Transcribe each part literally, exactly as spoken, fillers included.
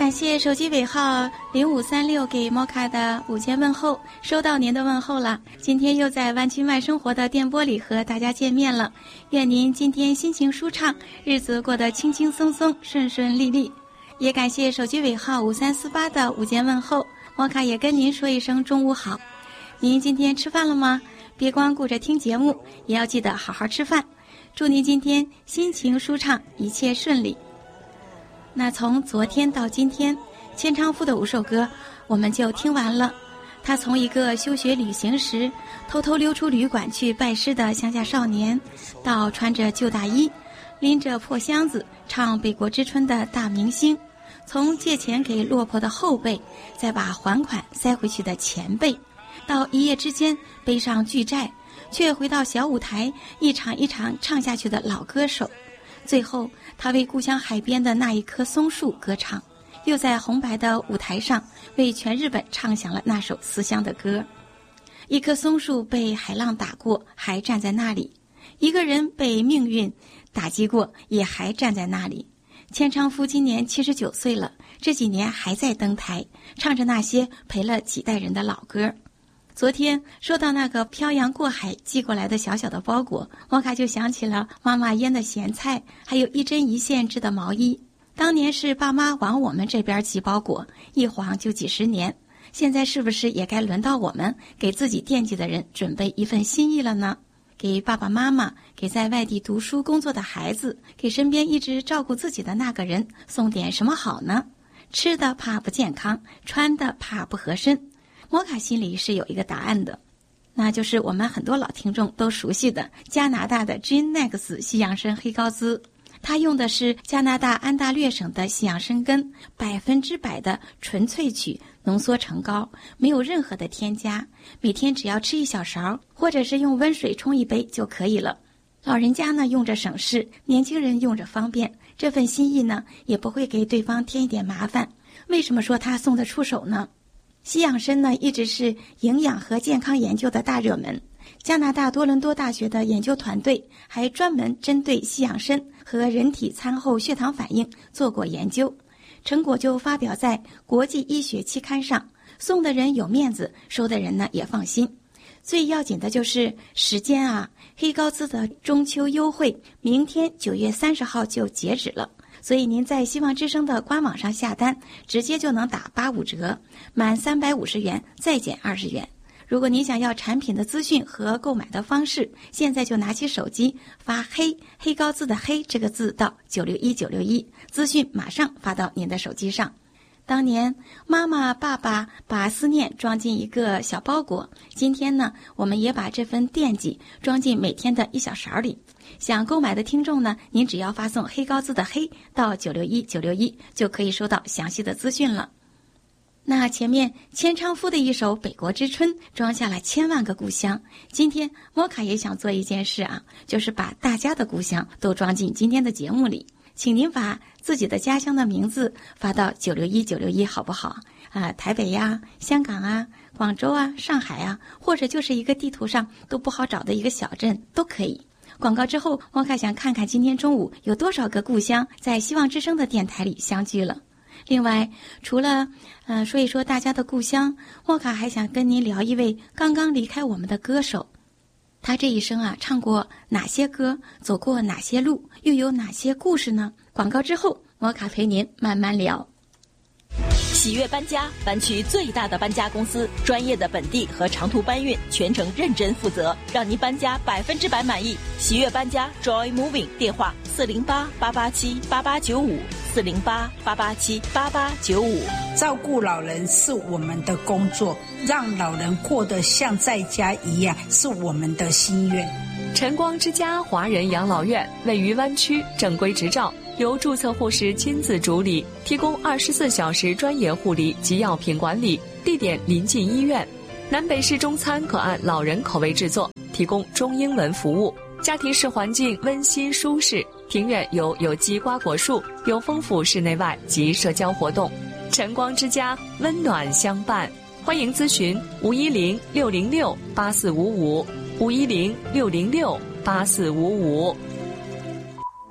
感谢手机尾号零五三六给摩卡的午间问候，收到您的问候了。今天又在湾区慢生活的电波里和大家见面了，愿您今天心情舒畅，日子过得轻轻松松，顺顺利利。也感谢手机尾号五三四八的午间问候，摩卡也跟您说一声中午好。您今天吃饭了吗？别光顾着听节目，也要记得好好吃饭。祝您今天心情舒畅，一切顺利。那从昨天到今天，千昌夫的五首歌我们就听完了。他从一个休学旅行时偷偷溜出旅馆去拜师的乡下少年，到穿着旧大衣拎着破箱子唱北国之春的大明星，从借钱给落魄的后辈再把还款塞回去的前辈，到一夜之间背上巨债却回到小舞台一场一场唱下去的老歌手，最后他为故乡海边的那一棵松树歌唱，又在红白的舞台上为全日本唱响了那首思乡的歌。一棵松树被海浪打过，还站在那里；一个人被命运打击过，也还站在那里。千昌夫今年七十九岁了，这几年还在登台，唱着那些陪了几代人的老歌。昨天说到那个漂洋过海寄过来的小小的包裹，摩卡就想起了妈妈腌的咸菜，还有一针一线织的毛衣。当年是爸妈往我们这边寄包裹，一晃就几十年，现在是不是也该轮到我们给自己惦记的人准备一份心意了呢？给爸爸妈妈，给在外地读书工作的孩子，给身边一直照顾自己的那个人送点什么好呢？吃的怕不健康，穿的怕不合身。摩卡心里是有一个答案的，那就是我们很多老听众都熟悉的加拿大的 Gin Next 西洋参黑高滋。它用的是加拿大安大略省的西洋参根，百分之百的纯萃取浓缩成膏，没有任何的添加，每天只要吃一小勺，或者是用温水冲一杯就可以了。老人家呢用着省事，年轻人用着方便，这份心意呢也不会给对方添一点麻烦。为什么说他送得出手呢？西洋参呢一直是营养和健康研究的大热门，加拿大多伦多大学的研究团队还专门针对西洋参和人体餐后血糖反应做过研究，成果就发表在国际医学期刊上，送的人有面子，收的人呢也放心。最要紧的就是时间啊，黑高滋的中秋优惠明天九月三十号就截止了，所以您在希望之声的官网上下单，直接就能打八五折，满三百五十元再减二十元。如果您想要产品的资讯和购买的方式，现在就拿起手机发黑黑高滋的黑这个字到九六一九六一，资讯马上发到您的手机上。当年妈妈爸爸把思念装进一个小包裹，今天呢我们也把这份惦记装进每天的一小勺里。想购买的听众呢，您只要发送黑高滋的黑到九六一九六一，就可以收到详细的资讯了。那前面千昌夫的一首《北国之春》装下了千万个故乡，今天摩卡也想做一件事啊，就是把大家的故乡都装进今天的节目里。请您把自己的家乡的名字发到九六一九六一好不好啊？台北呀、香港啊、广州啊、上海啊，或者就是一个地图上都不好找的一个小镇都可以。广告之后，摩卡想看看今天中午有多少个故乡在希望之声的电台里相聚了。另外，除了呃说一说大家的故乡，摩卡还想跟您聊一位刚刚离开我们的歌手。他这一生啊，唱过哪些歌，走过哪些路，又有哪些故事呢？广告之后，摩卡陪您慢慢聊。 喜悦搬家，湾区最大的搬家公司，专业的本地和长途搬运，全程认真负责，让您搬家百分之百满意。喜悦搬家 Joy Moving 电话四零八八八七八八九五四零八八八七八八九五。 照顾老人是我们的工作，让老人过得像在家一样是我们的心愿。 晨光之家华人养老院位于湾区，正规执照，由注册护士亲自主理，提供二十四小时专业护理及药品管理，地点临近医院。南北式中餐可按老人口味制作，提供中英文服务。家庭式环境温馨舒适，庭院有有机瓜果树，有丰富室内外及社交活动。晨光之家温暖相伴，欢迎咨询五一零六零六八四五五五一零六零六八四五五。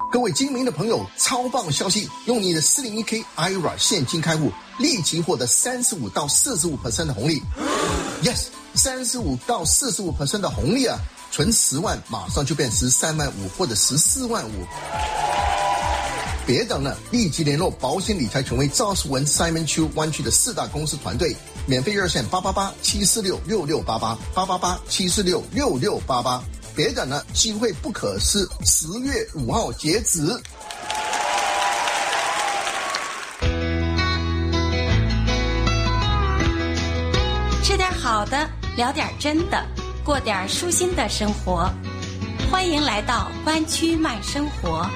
各位精明的朋友，超棒消息！用你的 四零一 K I R A 现金开户，立即获得 百分之三十五到百分之四十五 的红利。Yes， 百分之三十五到百分之四十五 的红利啊！存十万，马上就变十三万五或者十四万五。别等了，立即联络保险理财权威赵世文 Simon Chu 湾区的四大公司团队，免费热线八八八七四六六六八八八八八七四六六六八八。别等了，机会不可失，十月五号截止。 吃点好的，聊点真的，过点舒心的生活。欢迎来到湾区慢生活。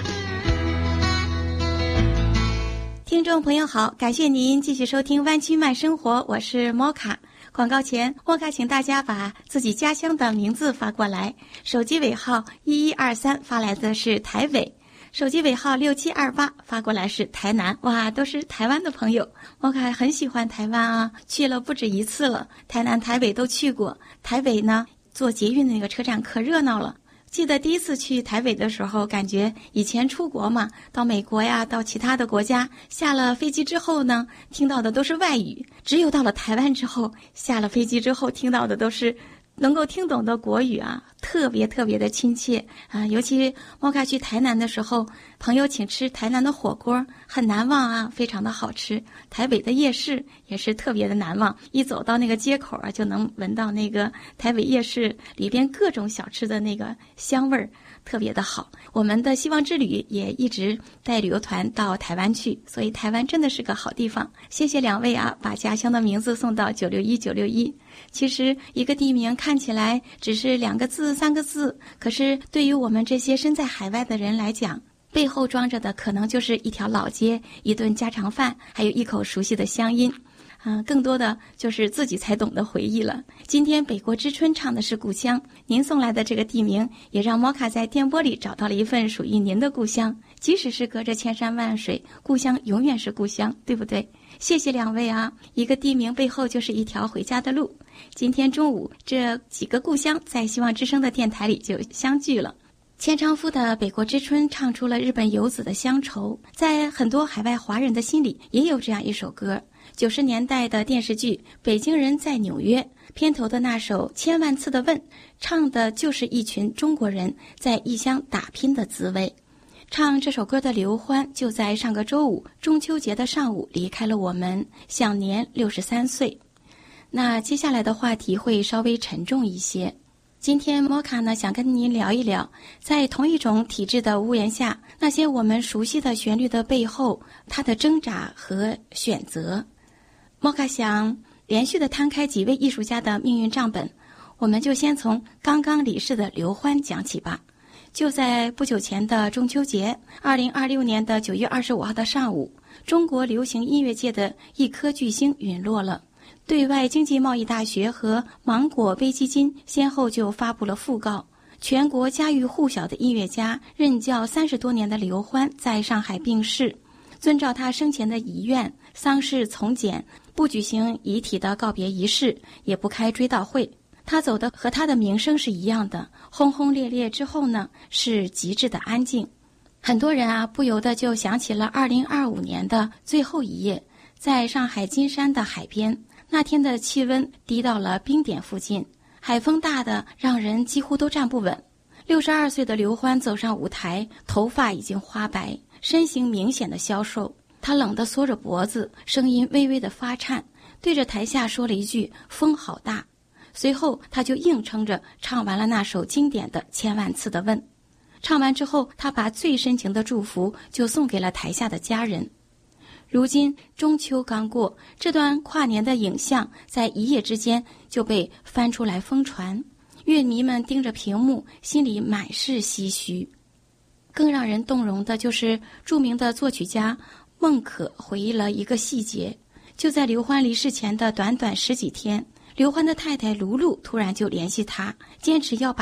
听众朋友好，感谢您继续收听湾区慢生活，我是摩卡。广告前，摩卡请大家把自己家乡的名字发过来，手机尾号一一二三发来的是台北，手机尾号六七二八发过来是台南。哇，都是台湾的朋友，摩卡很喜欢台湾啊，去了不止一次了，台南台北都去过。台北呢，坐捷运的那个车站可热闹了。记得第一次去台北的时候，感觉以前出国嘛，到美国呀，到其他的国家，下了飞机之后呢，听到的都是外语，只有到了台湾之后，下了飞机之后听到的都是能够听懂的国语啊，特别特别的亲切啊！尤其摩卡去台南的时候，朋友请吃台南的火锅，很难忘啊，非常的好吃。台北的夜市也是特别的难忘，一走到那个街口啊，就能闻到那个台北夜市里边各种小吃的那个香味儿，特别的好。我们的希望之旅也一直带旅游团到台湾去，所以台湾真的是个好地方。谢谢两位啊，把家乡的名字送到九六一九六一。其实一个地名看起来只是两个字三个字，可是对于我们这些身在海外的人来讲，背后装着的可能就是一条老街，一顿家常饭，还有一口熟悉的乡音。嗯、呃，更多的就是自己才懂的回忆了。今天北国之春唱的是故乡，您送来的这个地名也让摩卡在电波里找到了一份属于您的故乡。即使是隔着千山万水，故乡永远是故乡，对不对？谢谢两位啊！一个地名背后就是一条回家的路。今天中午，这几个故乡在希望之声的电台里就相聚了。千昌夫的《北国之春》唱出了日本游子的乡愁，在很多海外华人的心里也有这样一首歌。九十年代的电视剧《北京人在纽约》片头的那首《千万次的问》，唱的就是一群中国人在异乡打拼的滋味。唱这首歌的刘欢就在上个周五中秋节的上午离开了我们，享年六十三岁。那接下来的话题会稍微沉重一些。今天摩卡呢想跟您聊一聊，在同一种体制的屋檐下，那些我们熟悉的旋律的背后，它的挣扎和选择。摩卡想连续的摊开几位艺术家的命运账本，我们就先从刚刚离世的刘欢讲起吧。就在不久前的中秋节，二零二六年的九月二十五号的上午，中国流行音乐界的一颗巨星陨落了。对外经济贸易大学和芒果微基金先后就发布了讣告，全国家喻户晓的音乐家、任教三十多年的刘欢在上海病逝。遵照他生前的遗愿，丧事从简，不举行遗体的告别仪式，也不开追悼会。他走的和他的名声是一样的，轰轰烈烈之后呢，是极致的安静。很多人啊，不由得就想起了二零二五年的最后一夜，在上海金山的海边，那天的气温低到了冰点附近，海风大的让人几乎都站不稳。六十二岁的刘欢走上舞台，头发已经花白，身形明显的消瘦，他冷得缩着脖子，声音微微的发颤，对着台下说了一句风好大。随后他就硬撑着唱完了那首经典的《千万次的问》。唱完之后，他把最深情的祝福就送给了台下的家人。如今中秋刚过，这段跨年的影像在一夜之间就被翻出来疯传，乐迷们盯着屏幕，心里满是唏嘘。更让人动容的就是著名的作曲家孟可回忆了一个细节，就在刘欢离世前的短短十几天，刘欢的太太卢璐突然就联系他，坚持要把